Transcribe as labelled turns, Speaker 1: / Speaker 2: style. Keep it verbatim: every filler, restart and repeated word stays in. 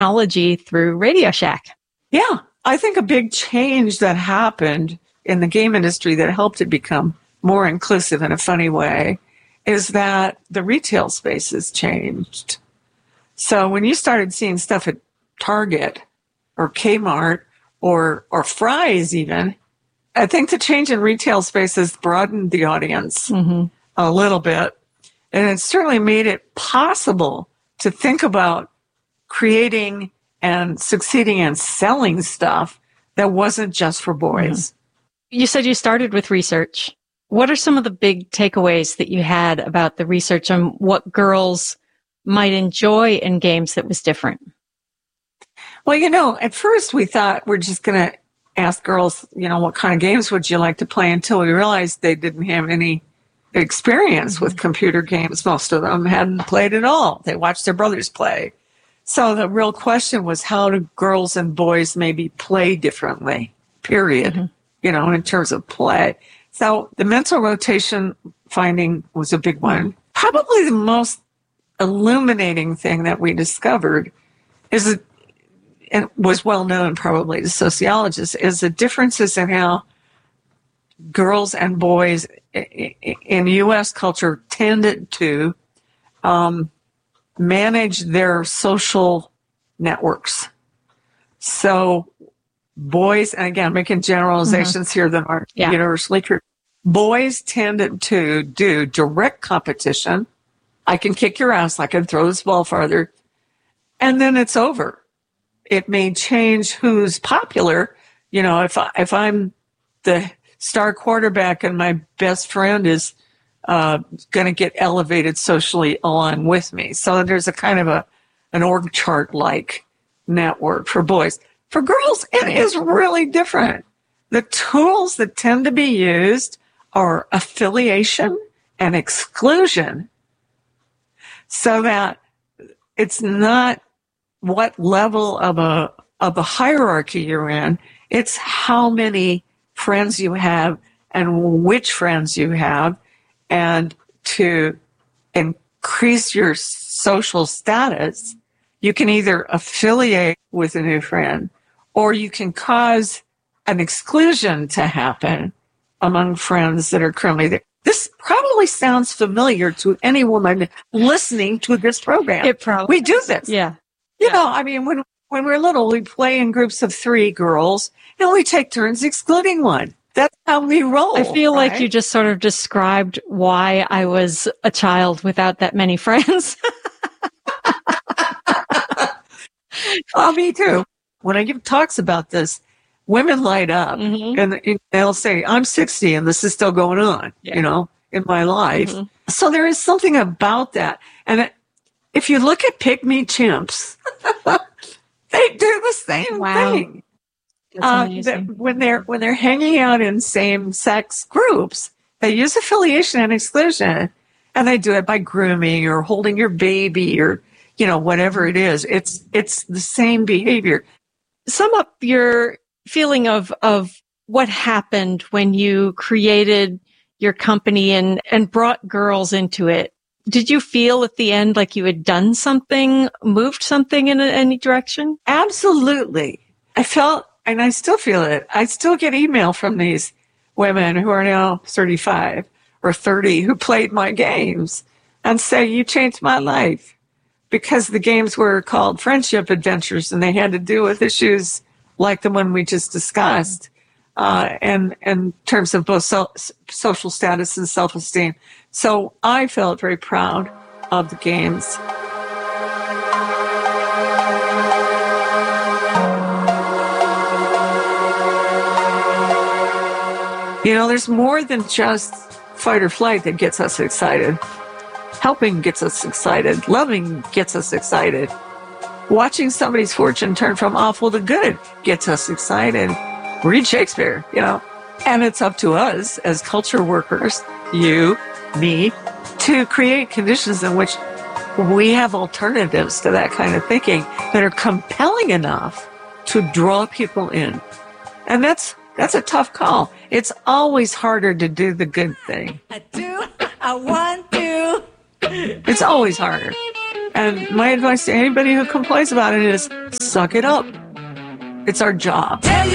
Speaker 1: technology through Radio Shack.
Speaker 2: Yeah, I think a big change that happened in the game industry that helped it become more inclusive in a funny way is that the retail spaces changed. So when you started seeing stuff at Target or Kmart or or Fry's even, I think the change in retail spaces broadened the audience mm-hmm. a little bit. And it certainly made it possible to think about creating and succeeding in selling stuff that wasn't just for boys.
Speaker 1: Mm-hmm. You said you started with research. What are some of the big takeaways that you had about the research on what girls might enjoy in games that was different?
Speaker 2: Well, you know, at first we thought we're just going to ask girls, you know, what kind of games would you like to play, until we realized they didn't have any experience with computer games. Most of them hadn't played at all. They watched their brothers play. So the real question was, how do girls and boys maybe play differently, period, mm-hmm. you know, in terms of play. So the mental rotation finding was a big one. Probably the most illuminating thing that we discovered is, that, and was well known probably to sociologists, is the differences in how girls and boys in U S culture tended to um, manage their social networks. So boys, and again, making generalizations mm-hmm. here that aren't yeah. universally true, boys tended to do direct competition. I can kick your ass, I can throw this ball farther, and then it's over. It may change who's popular. You know, if, I, if I'm the star quarterback and my best friend is uh, going to get elevated socially along with me. So there's a kind of a an org chart-like network for boys. For girls, it is really different. The tools that tend to be used are affiliation and exclusion, so that it's not what level of a of a hierarchy you're in. It's how many friends you have and which friends you have, and to increase your social status, you can either affiliate with a new friend, or you can cause an exclusion to happen among friends that are currently there. This probably sounds familiar to any woman listening to this program.
Speaker 1: It probably
Speaker 2: we do this.
Speaker 1: Yeah.
Speaker 2: You
Speaker 1: yeah.
Speaker 2: know, I mean, when when we're little, we play in groups of three girls, and we take turns excluding one. That's how we roll.
Speaker 1: I feel
Speaker 2: right?
Speaker 1: like you just sort of described why I was a child without that many friends.
Speaker 2: Oh, me too. When I give talks about this, women light up mm-hmm. and they'll say, I'm sixty and this is still going on, yeah. you know, in my life. Mm-hmm. So there is something about that. And if you look at pygmy chimps, they do the same
Speaker 1: wow.
Speaker 2: thing. Uh, that when they're when they're hanging out in same-sex groups, they use affiliation and exclusion, and they do it by grooming or holding your baby or, you know, whatever it is. It's it's the same behavior.
Speaker 1: Sum up your feeling of of what happened when you created your company and and brought girls into it. Did you feel at the end like you had done something, moved something in a, any direction?
Speaker 2: Absolutely. I felt, and I still feel it, I still get email from these women who are now thirty-five or thirty who played my games and say, you changed my life, because the games were called friendship adventures and they had to do with issues like the one we just discussed, uh, and in terms of both so, social status and self-esteem. So I felt very proud of the games. You know, there's more than just fight or flight that gets us excited. Helping gets us excited. Loving gets us excited. Watching somebody's fortune turn from awful to good gets us excited. Read Shakespeare, you know. And it's up to us as culture workers, you, me, to create conditions in which we have alternatives to that kind of thinking that are compelling enough to draw people in. And that's that's a tough call. It's always harder to do the good thing.
Speaker 3: I do, I want to.
Speaker 2: It's always harder. And my advice to anybody who complains about it is suck it up. It's our job.